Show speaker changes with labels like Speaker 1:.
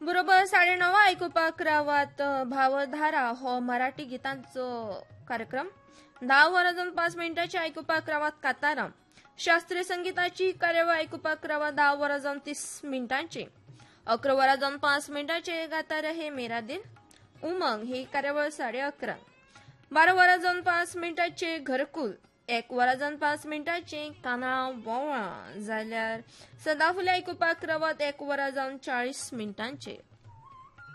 Speaker 1: बरोबर 9:30 आयकुपाक रावात भावधारा हो मराठी गितांचो कार्यक्रम 10 वरां जावन 5 मिनिटांची आयकुपाक रावात कातारां शास्त्रीय संगीताची कार्यावळ आयकुपाक रावात 10 वरां जावन 30 मिनिटांची 11 वरां जावन 5 मिनिटांचे गातार हे मेरादीन उमंग ही कार्यावळ 11:30 12 वरां जावन 5 मिनिटांचे घरकुल 1 वरां जावन 5 मिनिटांचे कानाळां वोवळां जाल्यार सदाफुले आयकुपाक रावात 1 वरां जावन 40 मिनिटांचे